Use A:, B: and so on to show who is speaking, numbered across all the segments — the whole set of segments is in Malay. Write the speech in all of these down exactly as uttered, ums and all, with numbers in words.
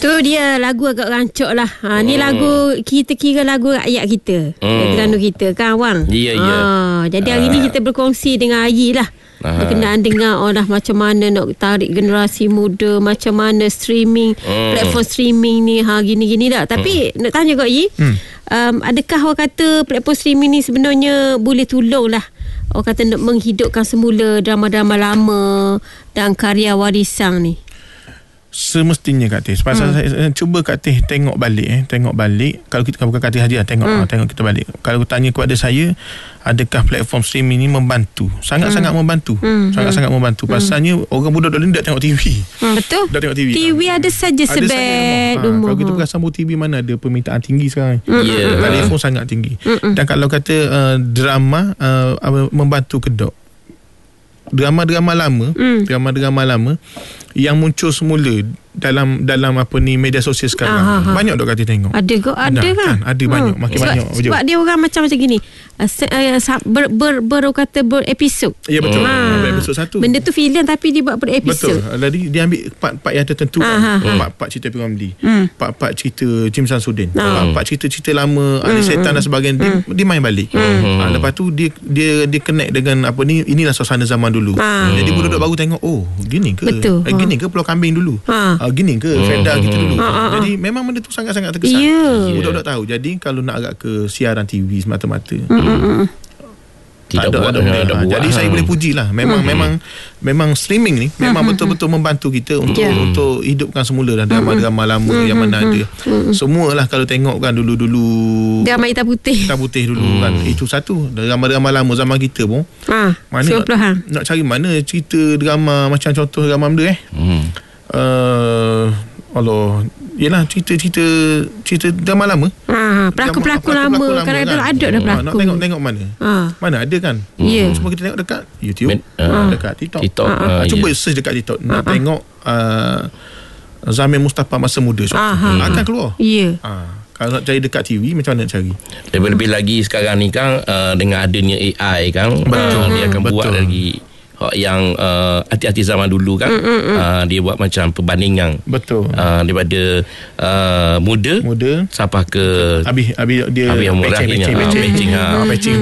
A: Tu dia lagu agak rancak lah. Ha, ni hmm. lagu kita kira lagu rakyat kita. Hmm. Terengganu kita kan Wang.
B: Ya, ya.
A: Ha, jadi hari ni kita berkongsi dengan Ayi lah. Aha. Berkenaan dengan oh dah macam mana nak tarik generasi muda, macam mana streaming, hmm. platform streaming ni ha gini-gini dah. Tapi hmm. nak tanya kau Ayi, hmm. um, adakah orang kata platform streaming ni sebenarnya boleh tolong lah orang kata nak menghidupkan semula drama-drama lama dan karya warisan ni?
C: Semestinya Kak Teh. Sebab hmm. saya cuba Kak Teh tengok balik eh, tengok balik. Kalau kita bukan Kak Teh saja tengok hmm. tengok kita balik. Kalau tanya kepada saya, adakah platform streaming ni membantu? Sangat-sangat hmm. membantu. Hmm. Sangat-sangat membantu. Hmm. Pasalnya orang budak-budak ni dah tengok T V.
A: Hmm. Betul.
C: Dah tengok T V.
A: T V kan? ada saja sebab
C: ha, kalau kita bukan sambung T V, mana ada permintaan tinggi sekarang.
B: Ya. Yeah.
C: Telefon sangat tinggi.
A: Hmm.
C: Dan kalau kata uh, drama uh, membantu kedok. Drama-drama lama, hmm. drama-drama lama yang muncul semula dalam dalam apa ni media sosial sekarang. Aha, aha. Banyak dok kata tengok.
A: Ada kok, ada
C: nah,
A: kan?
C: kan? Ada banyak, hmm. makin
A: sebab,
C: banyak.
A: Sebab dia orang macam macam gini. Uh, ber, ber, ber, ber kata berepisod.
C: Ya betul.
A: Ha.
C: Berepisod satu.
A: Benda tu filem tapi dia buat berepisod.
C: Betul. Jadi dia ambil part-part yang tertentu.
A: Aha,
C: kan? Part-part cerita P. Ramlee.
A: Hmm.
C: Part-part cerita Jim Samsudin.
A: Ha.
C: Part-part cerita-cerita lama, hmm. Ali Setan dan sebagainya. Dia, hmm. dia main balik. Hmm. Ha, lepas tu dia dia dia connect dengan apa ni, inilah suasana zaman dulu. Ha. Jadi budak-budak baru tengok, oh gini ke?
A: Betul.
C: Eh, gini ke Pulau Kambing dulu? Ha. Ha, gini ke Feda kita dulu? Ha. Ha. Jadi memang benda tu sangat-sangat terkesan.
A: Yeah.
C: Budak-budak tahu. Jadi kalau nak agak ke siaran T V semata-mata,
A: hmm.
B: tidak
C: ada,
B: buat,
C: ada, ada, ada. Jadi ha. saya boleh puji lah. Memang hmm. memang memang streaming ni memang hmm. betul-betul membantu kita untuk yeah. untuk hidupkan semula dan drama-drama lama hmm. yang mana ada. Hmm. Semualah kalau tengok kan dulu-dulu
A: drama hitam putih.
C: Hitam putih dulu hmm. kan. Itu satu. Drama-drama lama zaman kita pun.
A: Ha.
C: Mana nak, nak cari mana cerita drama macam contoh drama benda eh. Hmm. Uh, Allah, yelah cerita-cerita cerita drama lama.
A: Ha, pelakon-pelakon lama kadang-kadang kan? ada dah pelakon.
C: Nak tengok-tengok mana? Ha. Mana ada kan?
A: Yeah.
C: Semua kita tengok dekat YouTube,
B: uh,
C: dekat TikTok.
B: TikTok.
C: Ha. Ha. Cuba yeah. search dekat TikTok. Nak ha. tengok uh, Zamir Mustafa masa muda. Hmm. Akan keluar.
A: Ya. Yeah.
C: Ha. Kalau nak cari dekat T V, macam mana nak cari?
B: Lebih-lebih lagi sekarang ni kan uh, dengan adanya A I kan, betul. Uh, dia akan betul. buat lagi yang uh, artis-artis zaman dulu kan, mm, mm, mm. Uh, dia buat macam perbandingan, betul, uh, daripada uh, muda muda sampai ke
C: habis habis dia
B: habis yang murah ni matching ha matching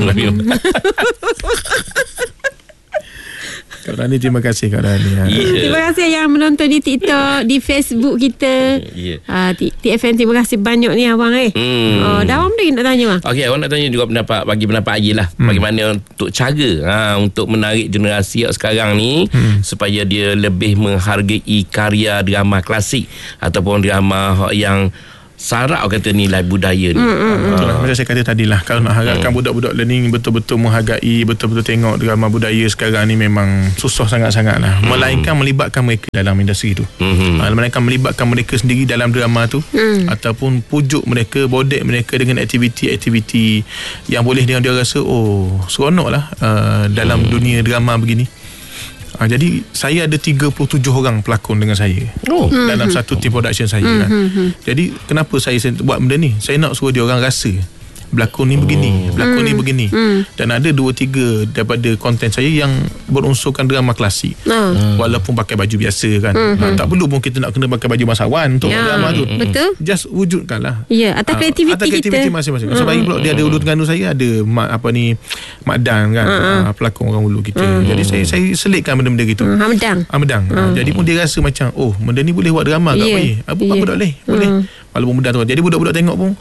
B: Kak Rani, terima kasih Kak Rani.
A: Yeah. Terima kasih yang menonton di TikTok, di Facebook kita. Yeah. Uh, T F M, terima kasih banyak ni abang eh. Hmm. Oh, dah awam lagi nak tanya bang.
B: Okey, awak nak tanya juga pendapat, bagi pendapat Ayi lah. Hmm. Bagaimana untuk cara ha, untuk menarik generasi sekarang ni hmm. supaya dia lebih menghargai karya drama klasik ataupun drama yang syarat kata nilai budaya ni. Mm, mm,
C: betul lah. Macam saya kata tadi lah, kalau nak harapkan mm. budak-budak learning betul-betul menghargai, betul-betul tengok drama budaya sekarang ni memang susah sangat-sangat lah. Mm. Melainkan melibatkan mereka dalam industri tu. Mm-hmm. Ha, melainkan melibatkan mereka sendiri dalam drama tu, mm. ataupun pujuk mereka, bodek mereka dengan aktiviti-aktiviti yang boleh dia, dia rasa oh seronok lah uh, dalam mm. dunia drama begini. Ha, jadi saya ada tiga puluh tujuh orang pelakon dengan saya oh. dalam mm-hmm. satu team production saya mm-hmm. kan. Jadi kenapa saya buat benda ni? Saya nak suruh dia orang rasa berlakon ni begini, oh. berlakon mm. ni begini. Mm. Dan ada dua tiga daripada konten saya yang berunsurkan drama klasik. Mm. Walaupun pakai baju biasa kan. Mm-hmm. Ha, tak perlu pun kita nak kena pakai baju bangsawan untuk yeah. drama tu.
A: Betul.
C: Just wujudkanlah.
A: Ya, yeah, atas kreativiti
C: atas kreativiti kita. Masing-masing. Mm. Sebab pula dia ada Ulu Terengganu, saya ada mak, apa ni Mak Dan kan. Mm. Ha, pelakon orang Ulu kita. Mm. Jadi saya saya selitkan benda-benda gitu.
A: Mm. Hamdang.
C: Hamdang. Mm. Ha, jadi pun dia rasa macam oh benda ni boleh buat drama kat yeah. Apa yeah. apa tak boleh? Boleh. Mm. Walaupun mudah tu. Jadi budak-budak tengok pun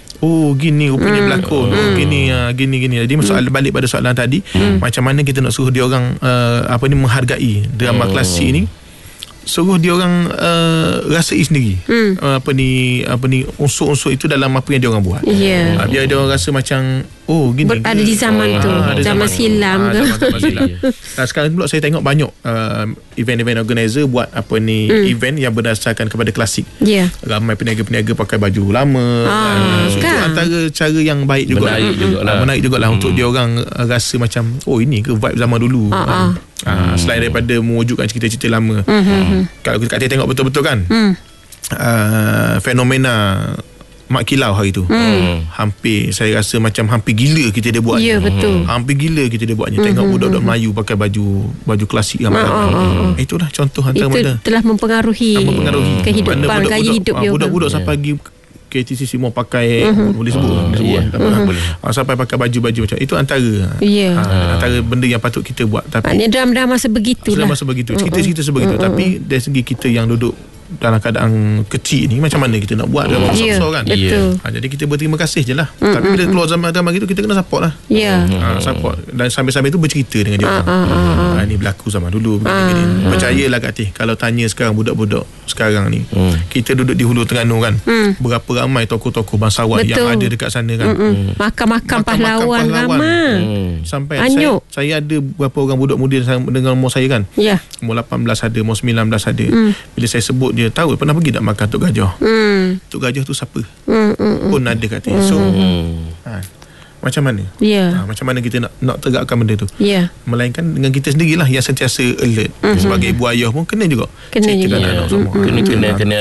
C: oh gini rupanya mm. berlakon mm. oh, gini uh, gini gini jadi soalan balik pada soalan tadi mm. macam mana kita nak suruh dia orang uh, apa ni menghargai drama mm. klasik ni, suruh dia orang uh, rasai sendiri mm. uh, apa ni apa ni unsur-unsur itu dalam apa yang dia orang buat. Yeah. Uh, biar dia orang rasa macam oh gini
A: Ber- ada di zaman oh, tu zaman, zaman silam
C: uh,
A: tu
C: zaman, zaman silam. Nah, sekarang pula saya tengok banyak uh, event-event organizer buat apa ni mm. event yang berdasarkan kepada klasik. Yeah. Ramai peniaga-peniaga pakai baju lama. Ah, uh, kan? Antara cara yang baik juga
B: menarik jugalah,
C: uh, menarik jugalah mm. untuk dia orang uh, rasa macam oh ini ke vibe zaman dulu. uh, uh. Uh, hmm. Selain daripada mewujudkan cerita-cerita lama, mm-hmm. kalau kita tengok betul-betul kan, mm. uh, fenomena Mak Kilau hari tu. Hmm. Hampir saya rasa macam hampir gila kita dia buat.
A: Ya, betul.
C: Hampir gila kita dia buatnya. Tengok hmm. budak-budak Melayu pakai baju baju klasik ramai-ramai. Oh, oh, oh. Itulah contoh antara
A: Itu
C: mana
A: telah mempengaruhi,
C: mempengaruhi
A: kehidupan
C: budak-budak,
A: gaya hidup dia.
C: Budak-budak sampai pergi K T C C semua pakai uh-huh. boleh sebut, uh, boleh sebut yeah. uh-huh. sampai pakai baju-baju macam itu antara yeah. uh, antara benda yang patut kita buat. Tapi
A: maknanya drama-drama sebegitulah.
C: Drama sebegitu. Cerita-cerita sebegitu. Uh-huh. Tapi dari segi kita yang duduk dalam keadaan kecil ni, macam mana kita nak buat drama besar-besar kan?
A: Betul.
C: Ha, jadi kita berterima kasih je lah. Mm-hmm. Tapi bila keluar zaman drama gitu, kita kena support lah.
A: Ya.
C: Yeah. Ha, support. Dan sambil-sambil tu bercerita dengan dia orang. Uh-huh. Ha, ni berlaku zaman dulu. Begini-begini. Uh-huh. Percayalah Kak Teh, kalau tanya sekarang budak-budak sekarang ni, hmm. kita duduk di Hulu Terengganu kan, hmm. berapa ramai tokoh-tokoh bangsawan yang ada dekat sana kan.
A: Hmm. Makam-makam pahlawan ramai.
C: Hmm. Sampai saya, saya ada berapa orang budak muda dengan umur saya kan. Ya. Yeah. Umur lapan belas ada, umur sembilan belas ada. Hmm. Bila saya sebut dia tahu pernah pergi tak makan Tok Gajah. Hmm. Tok Gajah tu siapa? Hmm. Hmm. Pun ada kat dia. So, hmm. ha, macam mana? Yeah. Ha, macam mana kita nak nak tegakkan benda tu? Yeah. Melainkan dengan kita sendirilah yang sentiasa alert. Mm-hmm. Sebagai ibu ayah pun kena juga.
A: Kena juga.
B: Anak semua. Mm-hmm. Kena kena kena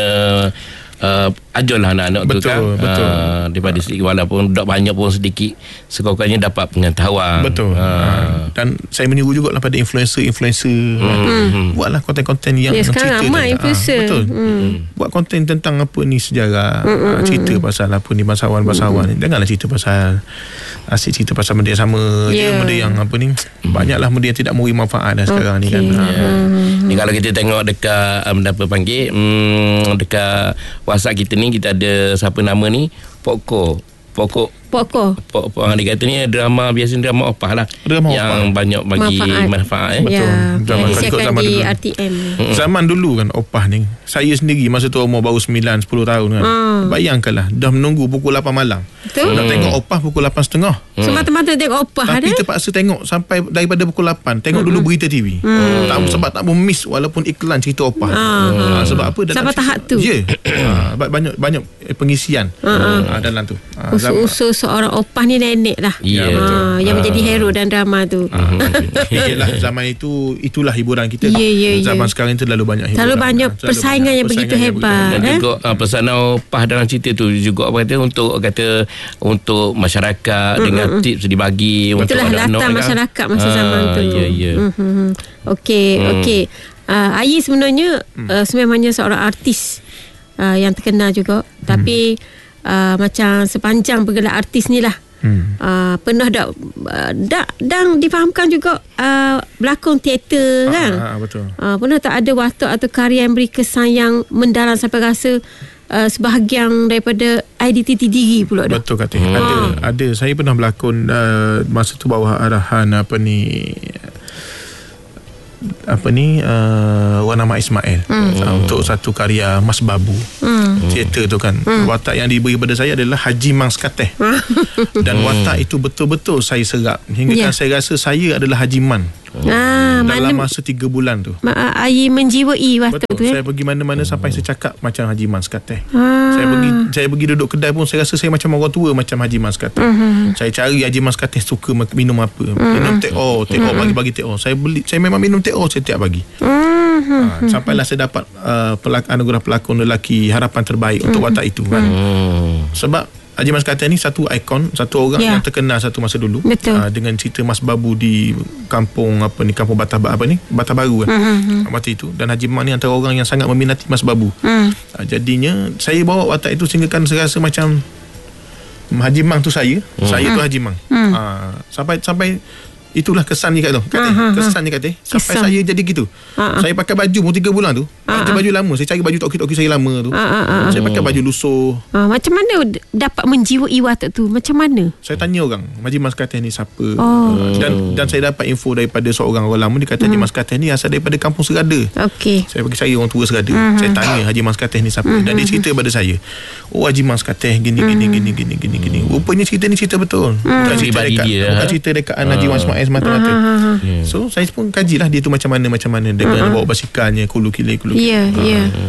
B: uh, ajarlah anak-anak betul, tu kan. Betul. Uh, daripada sedikit walaupun budak banyak pun sedikit, sekurang-kurangnya dapat pengetahuan.
C: Betul. Uh. Uh, dan saya meniru jugalah pada influencer-influencer. Mm-hmm. Buatlah konten-konten yang
A: ya, sekarang ramai influencer.
C: Uh, betul. Mm. Buat konten tentang apa ni sejarah, mm-hmm. uh, cerita pasal apa ni bangsawan-bangsawan. Mm-hmm. Janganlah cerita pasal asyik cerita pasal benda yang sama yeah. je, benda yang apa ni mm. banyaklah benda yang tidak memberi manfaat dah sekarang okay. ni kan.
B: Yeah. Mm. Ni kalau kita tengok dekat um, apa panggil um, dekat WhatsApp kita ni, kita ada siapa nama ni, Pokok Pokok
A: Pokok
B: Pokok yang dia kata ni drama, biasa drama opah lah, drama yang opah. Banyak bagi manfaat, manfaat eh.
A: Betul.
C: Ya, drama
A: ikut zaman di dulu. R T M.
C: Mm-hmm. Zaman dulu kan opah ni, saya sendiri masa tu umur baru sembilan sepuluh tahun kan. Hmm. Bayangkanlah dah menunggu pukul lapan malam. Betul. Nak tengok opah pukul lapan tiga puluh.
A: Hmm. Semata-mata tengok opah.
C: Tapi ada? Terpaksa tengok sampai daripada pukul lapan. Tengok hmm. dulu berita T V. Hmm. Tak, sebab tak mau miss walaupun iklan cerita opah. Hmm. Ha, sebab apa?
A: Sampai tahap tu.
C: Ya. Yeah. Ha, banyak banyak pengisian hmm. ha, dalam tu. Ha,
A: usul seorang opah ni nenek lah.
B: Yeah.
A: Ha, yang menjadi hero dan drama tu.
C: Yalah, zaman itu itulah hiburan kita.
A: Yeah, yeah,
C: zaman
A: yeah.
C: sekarang itu terlalu banyak hiburan.
A: Terlalu banyak ha, persaingan yang begitu hebat.
B: Dan
A: eh?
B: juga uh, pesanan opah dalam cerita tu juga apa kata untuk kata untuk masyarakat mm-hmm. dengan tips dibagi.
A: Itulah latar masyarakat masa ah, zaman tu.
B: Ya, ya.
A: Mm-hmm. Okey, hmm. okey. Uh, Ayi sebenarnya hmm. uh, sebenarnya seorang artis uh, yang terkenal juga. Hmm. Tapi uh, macam sepanjang bergelar artis ni lah. Hmm. Uh, pernah dak uh, dak dan difahamkan juga uh, berlakon teater ah, kan.
C: Ah, betul.
A: Uh, pernah tak ada watak atau karya yang beri kesan yang mendalam sampai rasa uh, sebahagian daripada identiti diri pula dah.
C: Betul kata. Hmm. Ada ada saya pernah berlakon uh, masa tu bawah arahan apa ni apa ni uh, Wan Ahmad Ismail hmm. uh, untuk satu karya Mas Babu hmm. teater tu kan. hmm. Watak yang diberi kepada saya adalah Haji Mang Skateh. Dan watak itu betul-betul saya serap hingga yeah. kan saya rasa saya adalah Haji Man. Ah, dalam mana, masa tiga bulan tu
A: Ayi menjiwai waktu
C: betul,
A: tu eh?
C: Saya pergi mana-mana hmm. sampai saya cakap macam Haji Man Skateh. ah. Saya pergi saya pergi duduk kedai pun saya rasa saya macam orang tua macam Haji Man Skateh. hmm. Saya cari Haji Man Skateh suka minum apa. hmm. Minum teh O, teh O, bagi-bagi teh O. Saya beli, saya memang minum teh O setiap pagi. hmm. ha, Sampailah saya dapat uh, pelak- anugerah pelakon lelaki harapan terbaik hmm. untuk watak itu kan. hmm. Sebab Haji Mas Skateh ni satu ikon, satu orang yeah. yang terkenal satu masa dulu. uh, dengan cerita Mas Babu di kampung apa ni, kampung Batah apa ni, Batah Baru kan. Mm-hmm. Waktu itu, dan Haji Man ni antara orang yang sangat meminati Mas Babu. Mm. uh, jadinya saya bawa watak itu sehingga kan saya rasa macam Haji Mang tu saya, mm. saya tu Haji Mang. Mm. uh, sampai sampai itulah kesan ni kat tu. Kat uh-huh. kesan ni kat teh. Sampai kesan. Saya jadi gitu. Uh-huh. Saya pakai baju pun tiga bulan tu. Uh-huh. Baju lama. Saya cari baju toki-toki saya lama tu. Uh-huh. Saya pakai baju lusuh.
A: Uh, macam mana dapat menjiwai watak tu? Macam mana?
C: Saya tanya orang, Haji Mas Skateh ni siapa? Oh. Dan dan saya dapat info daripada seorang orang lama. Dia kata hmm. Haji Mas Skateh ni asal daripada kampung Serada. Okey. Saya pergi cari orang tua Serada. Uh-huh. Saya tanya Haji Mas Skateh ni siapa? Uh-huh. Dan dia cerita pada saya. Oh, Haji Mas Skateh gini uh-huh. gini gini gini gini gini. Rupanya cerita ni cerita betul. Uh-huh. Bukan cerita dekat dia, bukan cerita dekat uh-huh. Haji Wan Ismail semata-mata. Uh-huh. Yeah. So saya pun kajilah dia tu macam mana macam mana dengan uh-huh. bawa basikalnya kulu kile kulu kile.
A: Ya, yeah, ya. Yeah.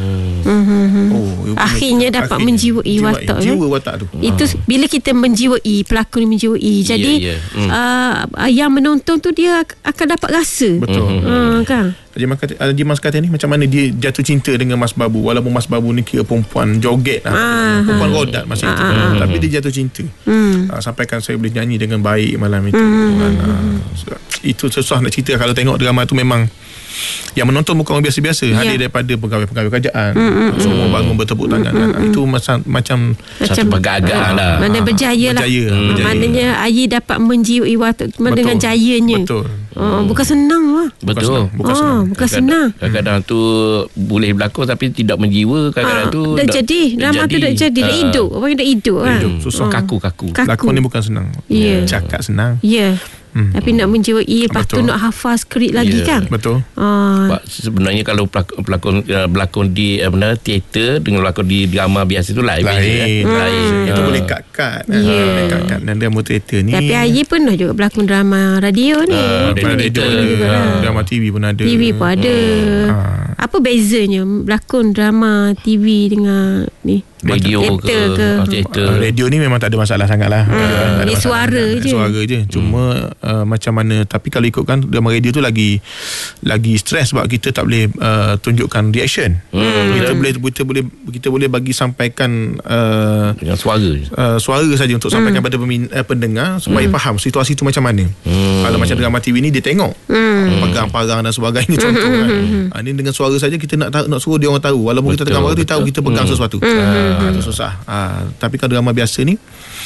A: Mm-hmm.
C: Oh,
A: akhirnya dapat akhirnya. menjiwai
C: jiwa,
A: watak
C: jiwa
A: kan?
C: watak tu.
A: Itu
B: Ah.
A: bila kita menjiwai, pelakon ni menjiwai. Jadi
B: yeah, yeah. Mm.
A: Uh, yang menonton tu dia akan dapat rasa.
C: Betul.
A: Uh, kan?
C: Haji Mas kata, Haji Mas kata ni macam mana dia jatuh cinta dengan Mas Babu, walaupun Mas Babu ni kira perempuan joget lah,
A: Ah,
C: perempuan rodat masa
A: ah,
C: itu,
A: ah,
C: tapi dia jatuh cinta.
A: Hmm.
C: Ah, sampaikan saya boleh nyanyi dengan baik malam itu.
A: Hmm.
C: Dan, ah, itu susah nak cerita. Kalau tengok drama tu memang yang menonton bukan orang biasa-biasa,
A: Ya.
C: hadir daripada pegawai-pegawai kerajaan,
A: Mm, mm,
C: semua bangun bertepuk tangan.
A: Mm, mm,
C: Itu macam macam
B: Satu pergerakan
A: ah,
B: lah.
A: Mana berjaya lah.
C: berjaya,
A: Hmm.
C: berjaya.
A: Maknanya Ayi dapat menjiwai watak
C: Betul.
A: dengan jayanya.
C: Betul.
A: Oh, bukan senang lah.
C: Bukan
B: Betul.
C: senang, bukan
A: Oh,
C: senang.
A: bukan senang.
B: Kadang-kadang tu boleh berlakon tapi tidak menjiwa. Kadang-kadang
A: Ah,
B: tu
A: dah jadi. Drama tu dah jadi. Dah
B: Ah.
A: hidup. Orang dah hidup kan.
C: Hidup, susah.
A: Oh.
B: Kaku-kaku.
A: Kaku.
C: Lakon ni bukan senang.
A: Ya.
C: Cakap senang.
A: Ya.
C: Hmm.
A: Tapi nak menjiwai, lepas tu
C: Betul.
A: nak hafal skrip lagi
B: Ya.
A: kan.
C: Betul.
A: Ah,
B: Sebab sebenarnya kalau pelakon, pelakon uh, berlakon di uh, mana teater dengan berlakon di drama biasa tu lain.
C: Lain.
B: beza, eh?
C: Hmm.
B: Lain.
C: Itu
B: Ah.
C: boleh kat-kat.
A: Ya.
C: Boleh kat-kat. Dan drama teater ni.
A: tapi Ayi pernah juga berlakon drama radio ni.
B: Ah,
C: Drama
B: radio
C: radio
B: kita.
C: ada.
A: Ah.
C: Drama T V pun ada.
A: T V pun ada.
C: Ah.
A: Apa bezanya berlakon drama T V dengan ni?
B: Radio
A: Teater
B: ke,
A: ke?
B: ah, teater.
C: Uh, radio ni memang tak ada masalah sangat lah.
A: Hmm, dia suara je.
C: Suara je. Cuma uh, macam mana. Tapi kalau ikutkan drama radio tu lagi lagi stres sebab kita tak boleh uh, tunjukkan reaction.
B: Hmm.
C: Kita boleh kita boleh kita boleh bagi sampaikan uh,
B: Dengan suara je.
C: uh, suara saja untuk sampaikan pada pemin, uh, pendengar supaya faham situasi tu macam mana.
B: Hmm.
C: Kalau macam drama T V ni dia tengok
A: Hmm.
C: pegang parang dan sebagainya contoh kan. Ha, ni dengan suara saja kita nak tahu, nak suruh dia orang tahu walaupun kita
B: Betul,
C: tengah marah dia tahu
B: betul.
C: kita pegang
B: Hmm.
C: sesuatu. Ha, itu susah. Ha, tapi kalau drama biasa ni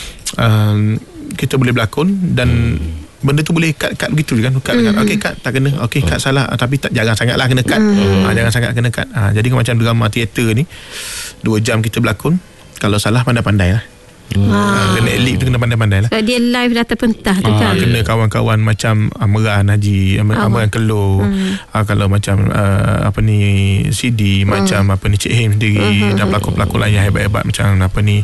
C: um, kita boleh berlakon dan benda tu boleh cut-cut begitu je kan. Cut dengan okey cut tak kena. Okey cut salah. Ah, tapi tak, jangan sangatlah kena cut. Ha, jangan sangat kena cut. Ha, jadi macam drama teater ni dua jam kita berlakon, kalau salah pandai-pandai lah. Ha, kena elite tu kena pandai-pandai lah.
A: Sebab dia live dah terpentah tu
C: Ah,
A: kan.
C: kena kawan-kawan macam Amran Haji, Am-
A: Awak.
C: Amran Kelor.
A: Hmm.
C: Ah, kalau macam uh, apa ni C D, macam apa ni Cik Him sendiri, dan pelakon-pelakon lain yang hebat-hebat macam apa ni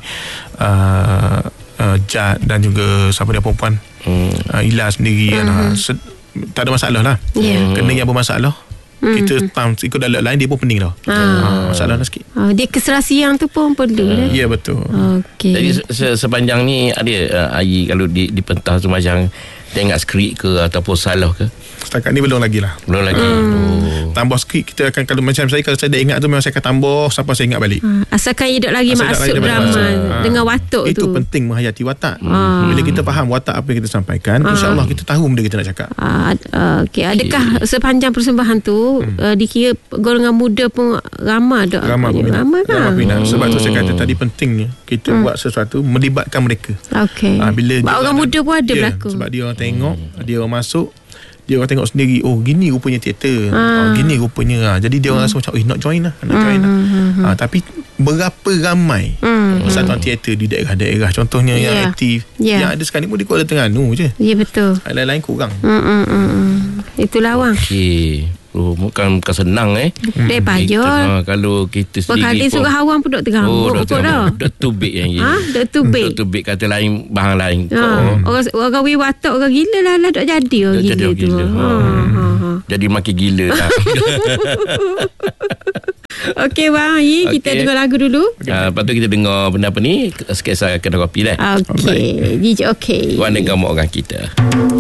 C: uh, uh, Jad dan juga siapa dia perempuan
B: Hmm.
C: uh, Ila sendiri kan. Ah, se- tak ada masalah lah.
A: Ya.
C: Kena yang bermasalah kita tam ikut dalam lain dia pun pening tau. Ah, masalah lah sikit.
A: Oh, dia keserasian tu pun perlu dah.
C: Ya betul.
A: Okey.
B: Jadi se- se- sepanjang ni ada uh, Ayi kalau di, dipentah tu macam tengok skrip ke ataupun salah ke?
C: Setakat ni belum lagi lah.
B: Belum lagi. Oh.
C: Tambah skrip kita akan, kalau macam saya, kalau saya dah ingat tu memang saya akan tambah sampai saya ingat balik.
A: Ha, asalkan hidup lagi
C: Asal tak
A: maksud
C: lagi dapat
A: drama
C: maksud. Ha.
A: dengan watak
C: Itu
A: tu.
C: penting menghayati watak.
A: Ah.
C: Bila kita faham watak apa yang kita sampaikan, insya-Allah kita tahu benda kita nak cakap.
A: Ah, uh, okay. Adakah sepanjang persembahan tu hmm. uh, dikira golongan muda pun ramai tak?
C: Ramai peminat.
A: Ramai kan?
C: Ramai peminat. Sebab tu saya kata tadi pentingnya kita
A: Hmm.
C: buat sesuatu melibatkan mereka.
A: Okey.
C: Ah, bila
A: Sebab
C: dia
A: orang muda pun ada
C: ya,
A: berlakon.
C: sebab dia orang tengok, dia orang masuk, dia orang tengok sendiri, oh gini rupanya teater,
A: Ah.
C: oh, gini rupanya. Ah, jadi dia orang rasa macam, eh nak join lah, nak join lah. Ah, tapi berapa ramai
A: Hmm.
C: persatuan teater di daerah-daerah contohnya yang
A: Ya.
C: aktif,
A: Ya.
C: yang ada sekarang ni pun di Kuala Terengganu je.
A: Ya betul.
C: Lain-lain kurang.
A: Hmm, hmm, hmm, hmm. Itu lawang.
B: Okey. Oh, bukan, bukan senang eh.
A: Dia payah.
B: Ha, kalau kita
A: Berkali
B: sendiri
A: suruh awang pun duk tergambuk
B: Oh,
A: pun
B: Doktor
A: dah.
B: Doktor Big yang
A: Ha? Doktor Big.
B: Doktor Big kata lain, bahan lain.
A: Ha,
B: Oh.
A: orang orang wi watak orang gila lah lah duk jadi orang
B: Duk jadi
A: gila
B: orang
A: tu.
B: gila.
A: Ha,
B: Ha.
A: ha, ha.
B: Jadi makin gila lah.
A: Okey bang, Yi, kita
B: Okey.
A: dengar lagu dulu.
B: Ha, lepas tu kita dengar benda apa ni, sketsa kedai kopi lah.
A: Okey. Ji okey.
B: Warna gamuk orang kita.